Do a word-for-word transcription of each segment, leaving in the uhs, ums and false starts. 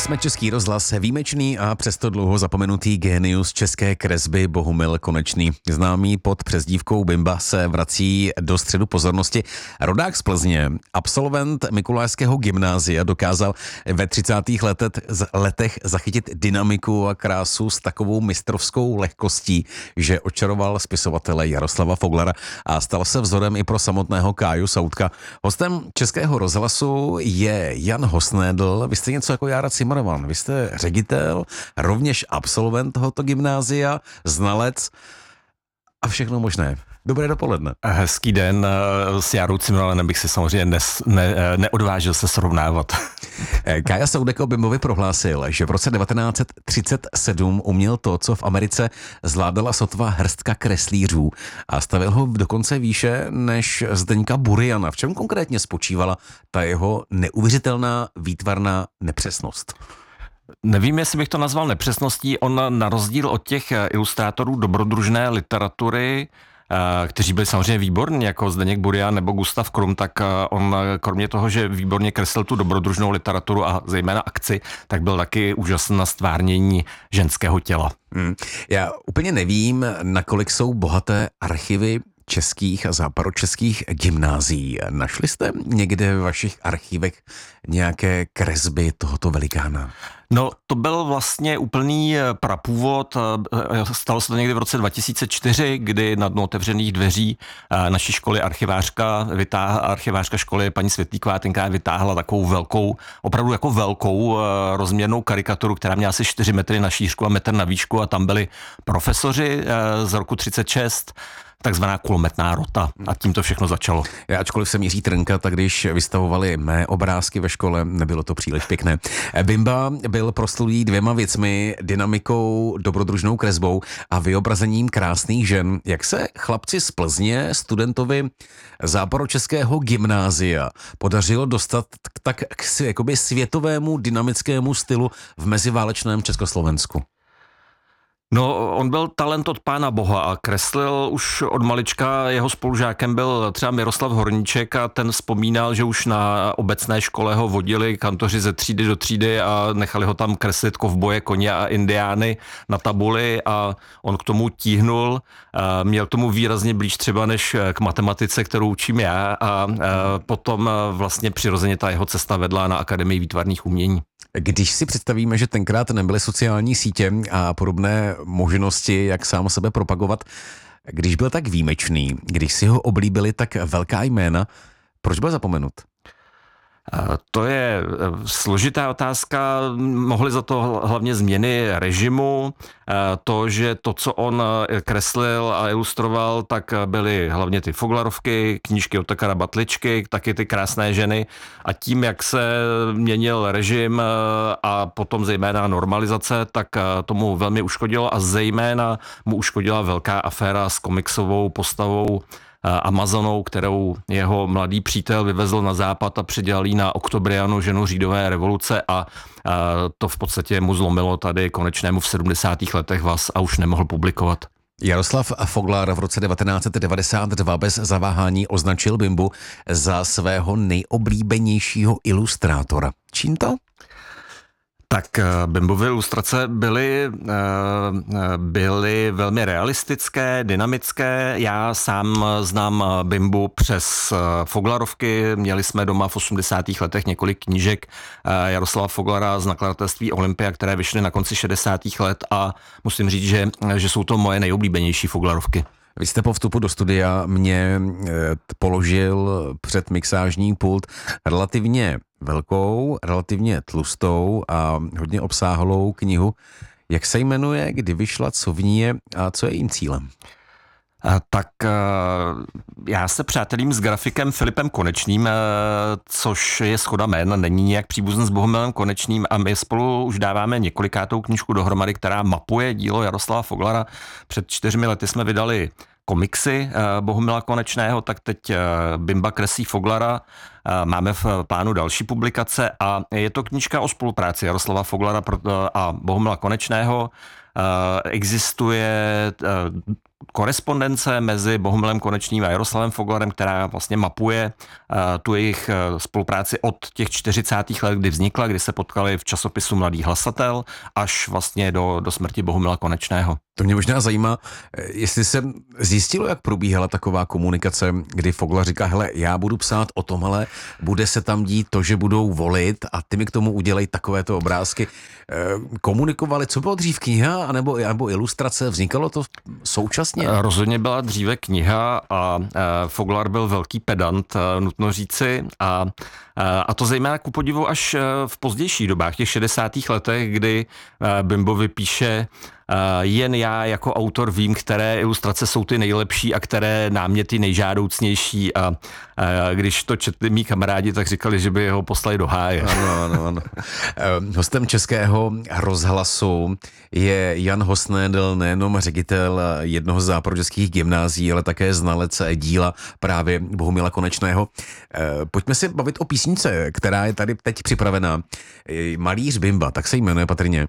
Jsme Český rozhlas, výjimečný a přesto dlouho zapomenutý génius české kresby Bohumil Konečný. Známý pod přezdívkou Bimba se vrací do středu pozornosti. Rodák z Plzně, absolvent Mikulášského gymnázia, dokázal ve třicátých letech, letech zachytit dynamiku a krásu s takovou mistrovskou lehkostí, že očaroval spisovatele Jaroslava Foglara a stal se vzorem i pro samotného Káju Soudka. Hostem Českého rozhlasu je Jan Hosnédl. Vy jste něco jako Jára Cimrman. Vy jste ředitel, rovněž absolvent tohoto gymnázia, znalec a všechno možné. Dobré dopoledne. Hezký den. S Járou Cimrmanem bych si samozřejmě nes, ne, neodvážil se srovnávat. Kája Soudek o Bimbovi prohlásil, že v roce devatenáct třicet sedm uměl to, co v Americe zvládala sotva hrstka kreslířů a stavil ho dokonce výše než Zdeňka Buriana. V čem konkrétně spočívala ta jeho neuvěřitelná výtvarná nepřesnost? Nevím, jestli bych to nazval nepřesností. On na rozdíl od těch ilustrátorů dobrodružné literatury, kteří byli samozřejmě výborní, jako Zdeněk Burian nebo Gustav Krum, tak on kromě toho, že výborně kreslil tu dobrodružnou literaturu a zejména akci, tak byl taky úžasný na stvárnění ženského těla. Hmm. Já úplně nevím, nakolik jsou bohaté archivy českých a západočeských gymnázií. Našli jste někde ve vašich archivech nějaké kresby tohoto velikána? No, to byl vlastně úplný prapůvod. Stalo se to někdy v roce dva tisíce čtyři, kdy na dno otevřených dveří naší školy archivářka, vytáhla, archivářka školy paní Světlíková tenkrát vytáhla takovou velkou, opravdu jako velkou rozměrnou karikaturu, která měla asi čtyři metry na šířku a metr na výšku a tam byli profesoři z roku třicet šest, takzvaná kulometná rota a tím to všechno začalo. Já, ačkoliv jsem Jiří Trnka, tak když vystavovali mé obrázky ve škole, nebylo to příliš pěkné. Bimba byl proslulý dvěma věcmi, dynamikou, dobrodružnou kresbou a vyobrazením krásných žen. Jak se chlapci z Plzně, studentovi západočeského gymnázia, podařilo dostat tak k jakoby světovému dynamickému stylu v meziválečném Československu? No, on byl talent od pána boha a kreslil už od malička. Jeho spolužákem byl třeba Miroslav Horníček a ten vzpomínal, že už na obecné škole ho vodili kantoři ze třídy do třídy a nechali ho tam kreslit kovboje, koně a indiány na tabuli a on k tomu tíhnul. Měl k tomu výrazně blíž třeba než k matematice, kterou učím já a potom vlastně přirozeně ta jeho cesta vedla na Akademii výtvarných umění. Když si představíme, že tenkrát nebyly sociální sítě a podobné možnosti, jak sám sebe propagovat, když byl tak výjimečný, když si ho oblíbili tak velká jména, proč byl zapomenut? To je složitá otázka. Mohly za to hlavně změny režimu. To, že to, co on kreslil a ilustroval, tak byly hlavně ty Foglarovky, knížky Otakara Batličky, taky ty krásné ženy. A tím, jak se měnil režim a potom zejména normalizace, tak tomu velmi uškodilo a zejména mu uškodila velká aféra s komiksovou postavou Amazonou, kterou jeho mladý přítel vyvezl na západ a předělal jí na Oktobrianu, ženu řídové revoluce a, a to v podstatě mu zlomilo tady Konečnému v sedmdesátých letech vaz a už nemohl publikovat. Jaroslav Foglar v roce devatenáct devadesát dva bez zaváhání označil Bimbu za svého nejoblíbenějšího ilustrátora. Čím to? Tak Bimbovy ilustrace byly, byly velmi realistické, dynamické. Já sám znám Bimbu přes Foglarovky. Měli jsme doma v osmdesátých letech několik knížek Jaroslava Foglara z nakladatelství Olympia, které vyšly na konci šedesátých let a musím říct, že, že jsou to moje nejoblíbenější Foglarovky. Vy jste po vstupu do studia mě položil před mixážní pult relativně velkou, relativně tlustou a hodně obsáhlou knihu. Jak se jmenuje, kdy vyšla, co v ní je a co je jejím cílem? Tak já se přátelím s grafikem Filipem Konečným, což je shoda jmén, není nějak příbuzný s Bohumilem Konečným a my spolu už dáváme několikátou knížku dohromady, která mapuje dílo Jaroslava Foglara. Před čtyřmi lety jsme vydali komiksy Bohumila Konečného, tak teď Bimba kreslí Foglara. Máme v plánu další publikace a je to knížka o spolupráci Jaroslava Foglara a Bohumila Konečného. Existuje korespondence mezi Bohumilem Konečným a Jaroslavem Foglarem, která vlastně mapuje tu jejich spolupráci od těch čtyřicátých let, kdy vznikla, kdy se potkali v časopisu Mladý hlasatel, až vlastně do, do smrti Bohumila Konečného. To mě možná zajímá, jestli se zjistilo, jak probíhala taková komunikace, kdy Foglar říká, hele, já budu psát o tomhle, bude se tam dít to, že budou volit a ty mi k tomu udělej takovéto obrázky. Komunikovali, co bylo dřív, kniha anebo, nebo ilustrace, vznikalo to současně? Rozhodně byla dříve kniha a Foglar byl velký pedant, nutno říci, a, a to zejména ku podivu až v pozdějších dobách, těch šedesátých letech, kdy Bimbo vypíše: jen já jako autor vím, které ilustrace jsou ty nejlepší a které náměty nejžádoucnější, a, a když to četli mý kamarádi, tak říkali, že by ho poslali do háje. Ano, ano, ano. Hostem Českého rozhlasu je Jan Hosnédl, nejenom ředitel jednoho z západočeských gymnázií, ale také znalec díla právě Bohumila Konečného. Pojďme se bavit o písničce, která je tady teď připravená. Malíř Bimba, tak se jmenuje patrně.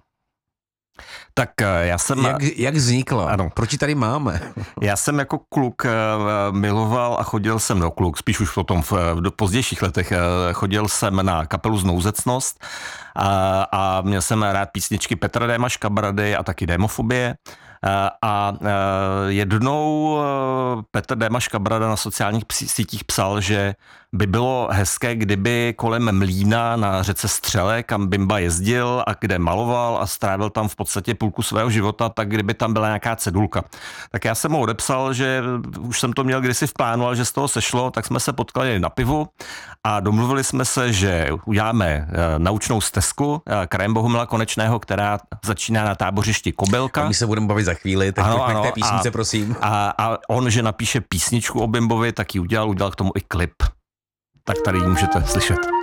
Tak já jsem... Jak, jak vznikla? Ano. Proč ji tady máme? Já jsem jako kluk miloval a chodil jsem, no kluk, spíš už potom v, v pozdějších letech, chodil jsem na kapelu Znouzecnost a, a měl jsem rád písničky Petra Déma Škabrady a taky Démofobie. A, a jednou Petr Déma Škabrada na sociálních sítích psal, že by bylo hezké, kdyby kolem mlýna na řece Střele, kam Bimba jezdil a kde maloval a strávil tam v podstatě půlku svého života, tak kdyby tam byla nějaká cedulka. Tak já jsem mu odepsal, že už jsem to měl kdysi v plánu, ale že z toho sešlo, tak jsme se potkali na pivu a domluvili jsme se, že uděláme naučnou stezku krajem Bohumila Konečného, která začíná na tábořišti Kobylka. A my se budeme bavit za chvíli, tak pojďme k té písničce, a, prosím. A, a on, že napíše písničku o Bimbovi, tak ji udělal, udělal k tomu i klip. Tak tady ji můžete slyšet.